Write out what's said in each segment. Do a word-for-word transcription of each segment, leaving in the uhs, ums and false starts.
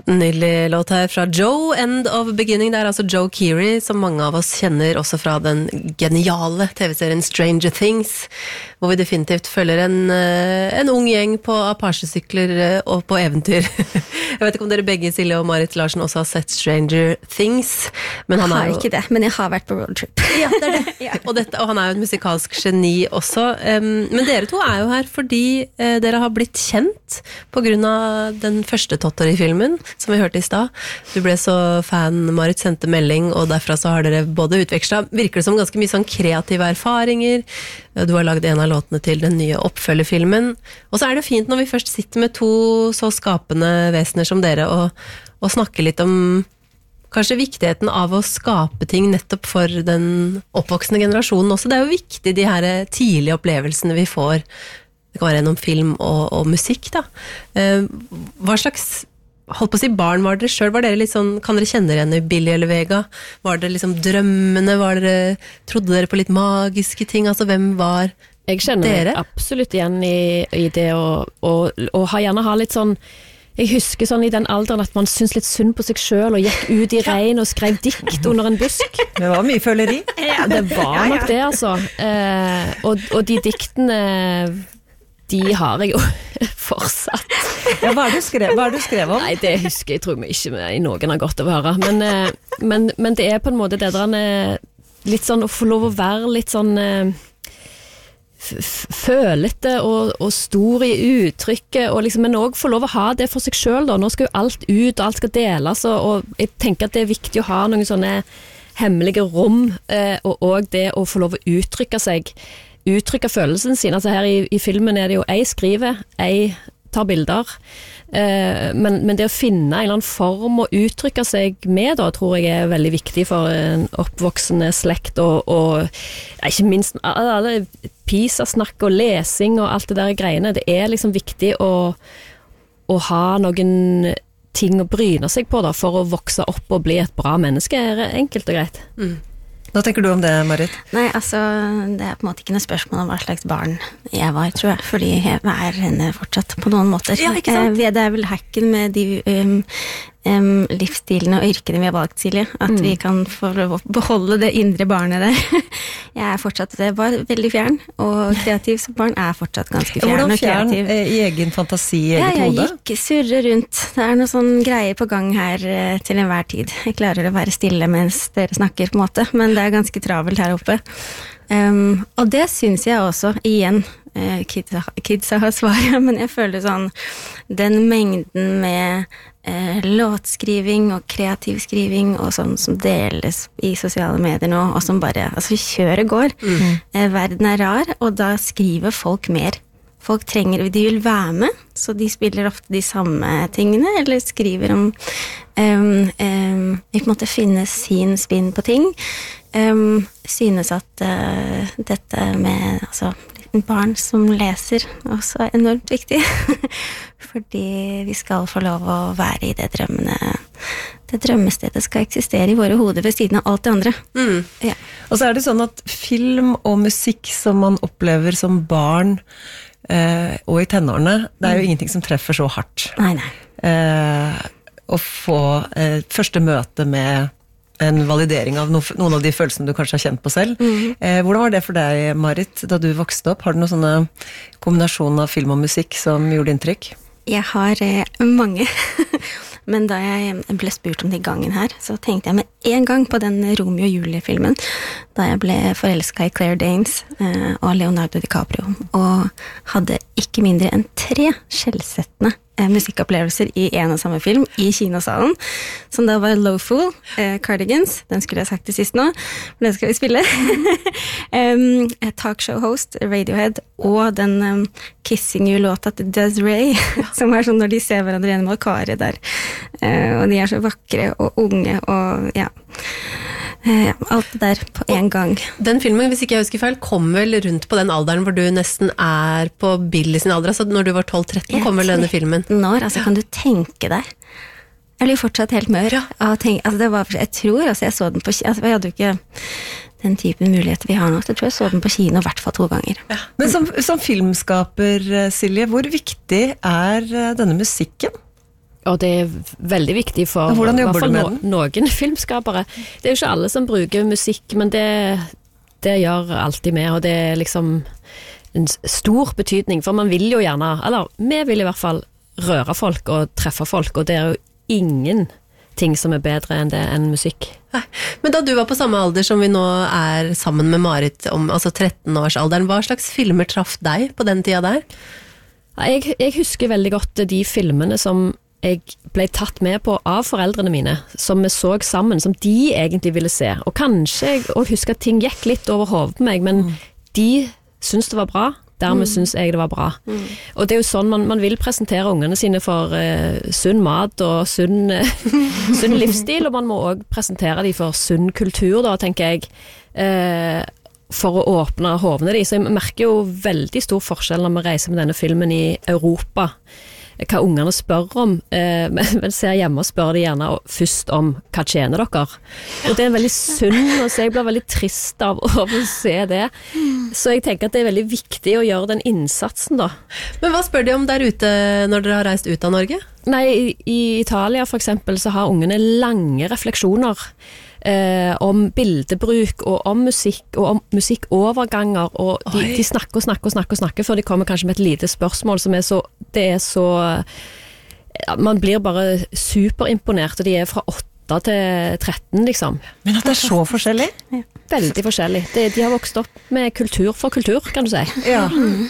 Nydelig låt her fra Joe, End of Beginning. Det er altså Joe Keery, som mange av oss kjenner også fra den geniale tv-serien Stranger Things, hvor vi definitivt følger en, en ung gjeng på apasjesykler og på eventyr. Jeg vet ikke om dere begge, Silje og Marit Larsen, også har sett Stranger Things, men han jeg har er jo... ikke det, men jeg har vært på roadtrip. Ja, det er det. Ja. Og, dette, og han er jo en musikalsk geni også. Um, men dere to er jo her fordi uh, dere har blitt kjent på grunn av den første Tottori-filmen, som vi hørte i stad. Du ble så fan, Marit sendte melding, og derfra så har dere både utvekslet, virker det som ganske mye sånn kreative erfaringer. Du har laget en av låtene til den nye oppfølgefilmen. Og så er det fint når vi først sitter med to så skapende vesener som dere, og, og snakker litt om kanskje viktigheten av å skape ting nettopp for den oppvoksende generasjonen også. Det er jo viktig, de her tidlige opplevelsene vi får. Det kan være gjennom film og, og musikk, da. Hva slags holdt på å si barn var dere selv? Var dere litt sånn, kan dere kjenne dere igjen i Billy eller Vega? Var dere liksom drømmene? Var dere, trodde dere på litt magiske ting? Altså, hvem var dere? Jeg kjenner absolutt igjen i, i det å, å, å ha, gjerne ha litt sånn, jeg husker sånn i den alderen at man synes litt synd på seg selv og gikk ut i regn og skrev dikt under en busk. Det var mye føleri. Ja, det var nok det, altså. Eh, og, og de diktene, de har jeg jo fortsatt. Ja, hva er det du skrev, hva er det du skrev om? Nei, det husker jeg, tror jeg ikke med, noen har godt å høre. Men, eh, men, men det er på en måte det der eh, litt sånn å få lov å være litt sånn eh, følete og, og stor i uttrykket, og liksom, men også få lov å ha det for seg selv da. Nå skal jo alt ut, og alt skal deles, og, og jeg tenker at det er viktig å ha noen sånne hemmelige rom, eh, og også det å få lov å uttrykke seg, uttrykke følelsen sin. Altså her i, i filmen er det jo ei skriver, ei tar bilder, eh, men, men det å finne en eller annen form å uttrykke seg med da, tror jeg er veldig viktig for en oppvoksende slekt, og, og ikke minst alle PISA-snakk og lesing og alt det der greiene. Det er liksom viktig å, å ha noen ting å bryne seg på da, for å vokse opp og bli et bra menneske, er enkelt og greit. Mm. Hva tenker du om det, Marit? Nei, altså, det er på en måte ikke noe spørsmål om hva slags barn jeg var, tror jeg, fordi jeg er henne fortsatt på noen måter. Ja, ikke sant? Det er vel hacken med de um, um, livsstilene og yrkene vi har valgt, Silje, at mm. vi kan få beholde det indre barnet der. Jeg er fortsatt, det var veldig fjern, og kreativ som barn er fortsatt ganske fjern. Hvordan og kreativ. Hvordan fjern i egen fantasi, i eget hode? Ja, jeg gikk surre rundt. Det er noen sånn greier på gang her til enhver tid. Jeg klarer å være stille mens dere snakker, på en måte, men det er ganske travelt her oppe. Um, og det synes jeg også, igjen, uh, kidsa, kidsa har svaret, men jeg føler sånn, den mengden med uh, låtskriving og kreativ skriving og sånn som deles i sosiale medier nå, og som bare, altså kjøret går. Mm. Uh, verden er rar, og da skriver folk mer. Folk trenger, de vil være med, så de spiller ofte de samme tingene, eller skriver om um, um, vi på en måte finne sin spinn på ting. Um, synes at uh, dette med altså, barn som leser også er enormt viktig. Fordi vi skal få lov å være i det drømmene. Det drømmestedet skal eksistere i våre hoder ved siden av alt det andre. Mm. Ja. Og så er det sånn at film og musikk som man opplever som barn eh, og i tenårene, det er jo mm. ingenting som treffer så hardt. Nei, nei. Eh, å få eh, første møte med en validering av noen av de følelsene du kanskje har kjent på selv. Mm. Eh, hvordan var det for deg, Marit, da du vokste opp? Har du noen sånne kombinasjon av film og musikk som gjorde inntrykk? Jeg har eh, mange, men da jeg ble spurt om det i gangen her, så tenkte jeg med en gang på den Romeo og Julie-filmen, da jeg ble forelsket i Claire Danes eh, og Leonardo DiCaprio, og hadde ikke mindre enn tre skjellsettende musikkopplevelser i en og samme film i kinosalen, som da var Low Fool, eh, Cardigans, den skulle jeg sagt til sist nå, men den skal vi spille. um, talkshow-host, Radiohead, og den um, Kissing You-låta til Desiree, som er sånn når de ser hverandre gjennom alkaret der. Uh, og de er så vakre og unge, og ja... Ja, alt det der på en gang. Den filmen, hvis ikke jeg husker feil, kom vel rundt på den alderen hvor du nesten er på Billy sin alder, altså når du var tolv tretten kom vel denne filmen. Når, altså kan du tenke deg? Jeg blir fortsatt helt mør. Ja. Tenke, altså det var, jeg tror, altså jeg så den på, altså jeg hadde jo ikke den typen muligheter vi har nå, så jeg tror jeg så den på kino i hvert fall to ganger. Ja. Men som, som filmskaper, Silje, hvor viktig er denne musikken? Og det er veldig viktig for Hvordan i hvert jobber fall du med no, den? noen filmskapere. Det er jo ikke alle som bruker musikk, men det, det gjør alltid med, og det er liksom en stor betydning, for man vil jo gjerne, eller vi vil i hvert fall røre folk og treffe folk, og det er jo ingen ting som er bedre enn det enn musikk. Nei. Men da du var på samme alder som vi nå er sammen med Marit om, altså tretten-årsalderen, hva slags filmer traff deg på den tida der? Jeg, jeg husker veldig godt de filmene som jeg ble tatt med på av foreldrene mine, som vi så sammen, som de egentlig ville se. Og kanskje jeg og husker at ting gikk litt over hodet på meg, men mm. de syntes det var bra. Dermed mm. synes jeg det var bra. Mm. Og det er jo sånn man, man vil presentere ungene sine for uh, sunn mat og sunn, uh, sunn livsstil, og man må også presentere dem for sunn kultur, da, tenker jeg, uh, for å åpne hovene de. Så jeg merker jo veldig stor forskjell når vi reiser med denne filmen i Europa, hva ungene spør om, eh, men, men ser hjemme og spør de gjerne først om hva tjener dere. Og det er veldig synd å se, jeg blir veldig trist av, av å se det. Så jeg tenker at det er veldig viktig å gjøre den innsatsen da. Men hva spør de om der ute når dere har reist ut av Norge? Nei, i, i Italia for eksempel så har ungene lange refleksjoner eh, om bildebruk og om musikk og om musikkoverganger, og de, de snakker og snakker og snakker og snakker før de kommer kanskje med et lite spørsmål som er så, det er så ja, man blir bare superimponert, og de er fra åtte til tretten liksom. Men at det er så forskjellig? Ja. Veldig forskjellig. Det, de har vokst opp med kultur for kultur, kan du si. Ja. Mm.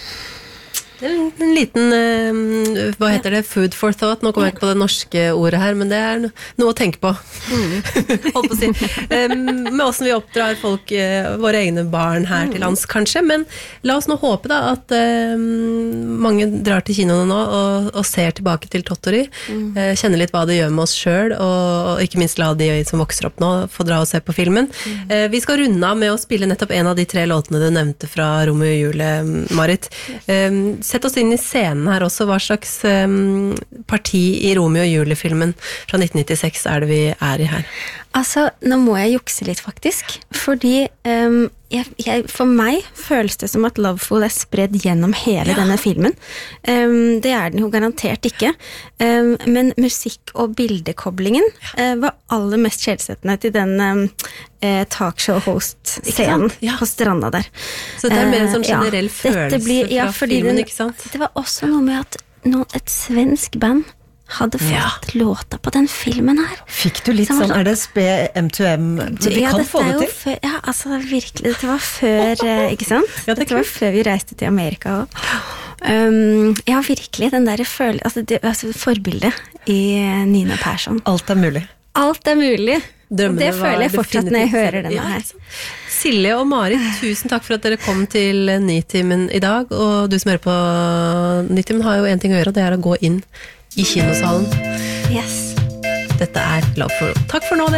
En, en liten, uh, hva heter det, food for thought, nå kommer jeg ikke på det norske ordet her, men det er no, noe å tenke på. Mm. Holdt på å si. Um, med hvordan vi oppdrar folk, uh, våre egne barn her til lands kanskje, men la oss nå håpe da at uh, mange drar til kinoene nå og, og ser tilbake til Tottori, mm. uh, kjenner litt hva det gjør med oss selv, og, og ikke minst la de som vokser opp nå få dra og se på filmen. Mm. Uh, vi skal runde av med å spille nettopp en av de tre låtene du nevnte fra Romeo og Julie, Marit. Um, Sett oss inn i scenen her også. Hva slags um, parti i Romeo og Julie-filmen fra nitten nittiseks er det vi er i her? Altså, nå må jeg jukse litt faktisk, fordi um, jeg, jeg, for meg føles det som at Loveful er spredd gjennom hele ja. denne filmen. Um, det er den jo garantert ikke. Um, men musikk- og bildekoblingen ja. uh, var aller mest skjellsettende til den um, uh, talkshow-host-scenen ja. på stranda der. Så det er mer en sånn generell uh, følelse blir, fra ja, filmen, den, ikke sant? Det var også noe med at noen, et svensk band hadde fått ja. låta på den filmen her. Fikk du litt sånn, er det spe M to M, men vi ja, kan få det til? Før, ja, altså virkelig, dette var før, ikke sant? Ja, det dette var før vi reiste til Amerika også. Um, ja, virkelig, den der føle, altså, det, altså forbildet i Nina Persson. Alt er mulig. Alt er mulig. Drømmene det føler jeg fortsatt når jeg hører denne ja, her. Silje og Marit, tusen takk for at dere kom til Nitimen i dag, og du som hører på Nitimen har jo en ting å gjøre, og det er å gå inn i kinosalen. Yes. Dette er Love for All. Takk for nå, dere.